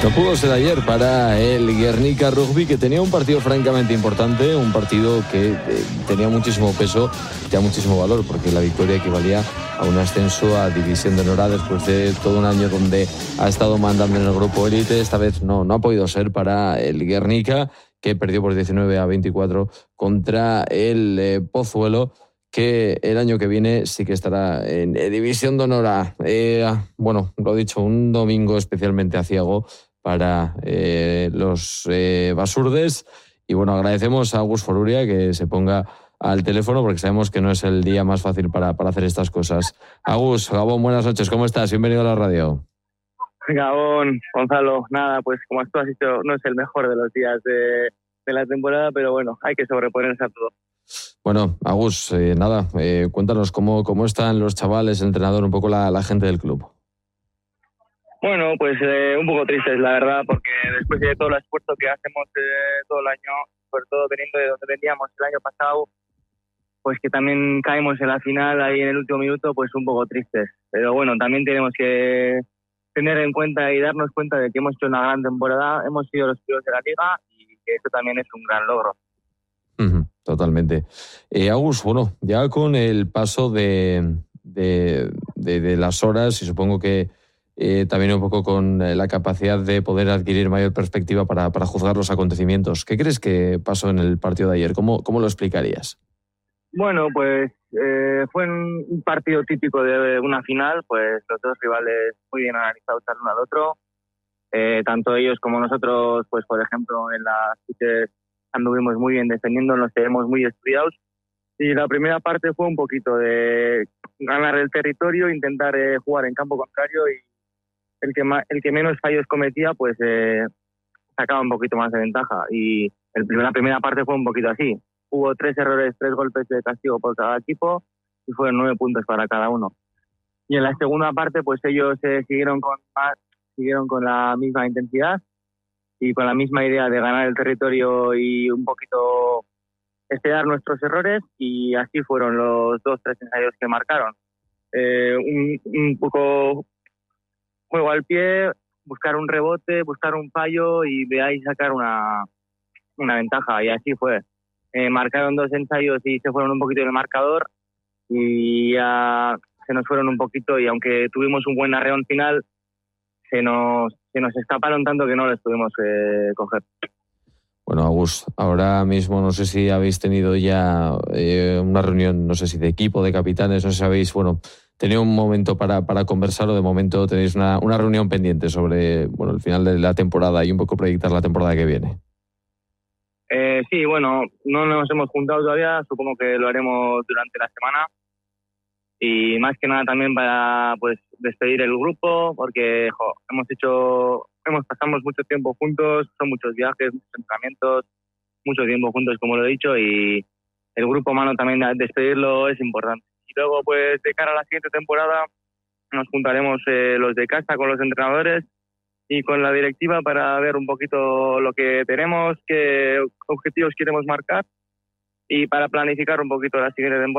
No pudo ser ayer para el Guernica Rugby, que tenía un partido francamente importante, un partido que tenía muchísimo peso, tenía muchísimo valor, porque la victoria equivalía a un ascenso a División de Honor A después de todo un año donde ha estado mandando en el grupo élite. Esta vez no ha podido ser para el Guernica, que perdió por 19-24 contra el Pozuelo, que el año que viene sí que estará en División de Honor A. Bueno, lo dicho, un domingo especialmente aciago para los basurdes. Y bueno, agradecemos a Agus Foruria que se ponga al teléfono, porque sabemos que no es el día más fácil para hacer estas cosas. Agus, Gabón, buenas noches, ¿cómo estás? Bienvenido a la radio. Gabón, Gonzalo, nada, pues como tú has dicho, no es el mejor de los días de la temporada, pero bueno, hay que sobreponerse a todo. Bueno, Agus, cuéntanos cómo están los chavales, el entrenador, un poco la gente del club. Bueno, pues un poco tristes, la verdad, porque después de todo el esfuerzo que hacemos todo el año, sobre todo veniendo de donde veníamos el año pasado, pues que también caemos en la final ahí en el último minuto, pues un poco tristes. Pero bueno, también tenemos que tener en cuenta y darnos cuenta de que hemos hecho una gran temporada, hemos sido los primeros de la liga y que eso también es un gran logro. Totalmente. Agus, bueno, ya con el paso de las horas, y supongo que también un poco con la capacidad de poder adquirir mayor perspectiva para juzgar los acontecimientos, ¿qué crees que pasó en el partido de ayer? ¿Cómo lo explicarías? Bueno, pues fue un partido típico de una final, pues los dos rivales muy bien analizados el uno al otro, tanto ellos como nosotros, pues por ejemplo en las fiches anduvimos muy bien defendiendo, nos tenemos muy estudiados, y la primera parte fue un poquito de ganar el territorio, intentar jugar en campo contrario, y el que menos fallos cometía pues sacaba un poquito más de ventaja, y la primera parte fue un poquito así. Hubo 3 errores, 3 golpes de castigo por cada equipo y fueron 9 puntos para cada uno. Y en la segunda parte pues ellos siguieron con la misma intensidad y con la misma idea de ganar el territorio y un poquito esperar nuestros errores, y así fueron los 2-3 ensayos que marcaron. Un poco juego al pie, buscar un rebote, buscar un fallo y de ahí sacar una ventaja, y así fue. Marcaron 2 ensayos y se fueron un poquito del marcador y ya se nos fueron un poquito, y aunque tuvimos un buen arreón final, se nos escaparon tanto que no les pudimos coger. Bueno, Agus, ahora mismo no sé si habéis tenido ya una reunión, no sé si de equipo, de capitanes, no sé si habéis tenido un momento para conversar, o de momento tenéis una reunión pendiente sobre el final de la temporada y un poco proyectar la temporada que viene. Sí, bueno, no nos hemos juntado todavía, supongo que lo haremos durante la semana, y más que nada también para pues despedir el grupo, porque pasamos mucho tiempo juntos, son muchos viajes, muchos entrenamientos, mucho tiempo juntos, como lo he dicho, y el grupo humano también despedirlo es importante. Y luego pues de cara a la siguiente temporada nos juntaremos los de casa con los entrenadores y con la directiva para ver un poquito lo que tenemos, qué objetivos queremos marcar, y para planificar un poquito la siguiente temporada.